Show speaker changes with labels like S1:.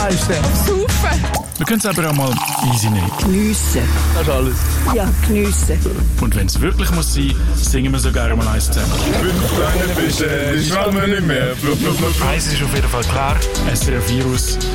S1: Saufen.
S2: Wir können es aber auch mal easy nehmen.
S1: Geniessen.
S2: Das ist alles.
S1: Ja, geniessen.
S2: Und wenn es wirklich muss sein, singen wir so gerne mal eins zusammen.
S3: 5 kleine Fische, die schwammen nicht mehr. Flup, flup, flup, flup.
S2: Eins ist auf jeden Fall klar. SRF Virus